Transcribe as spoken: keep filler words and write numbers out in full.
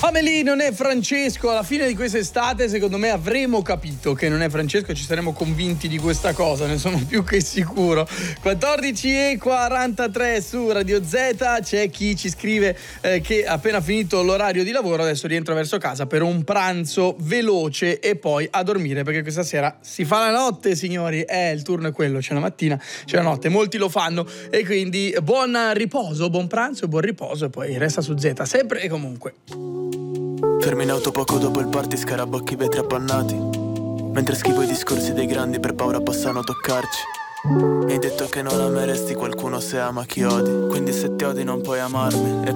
Amelie non è Francesco. Alla fine di quest'estate secondo me avremo capito che non è Francesco e ci saremo convinti di questa cosa, ne sono più che sicuro. quattordici e quarantatré su Radio Z. C'è chi ci scrive eh, che appena finito l'orario di lavoro adesso rientra verso casa per un pranzo veloce e poi a dormire, perché questa sera si fa la notte, signori. Eh, il turno è quello, c'è la mattina, c'è la notte, molti lo fanno e quindi buon riposo, buon pranzo e buon riposo e poi resta su Z sempre e comunque. Fermi in auto poco dopo il party, scarabocchi vetri appannati, mentre scrivo i discorsi dei grandi per paura possano toccarci. Mi hai detto che non ameresti qualcuno se ama chi odi, quindi se ti odi non puoi amarmi. E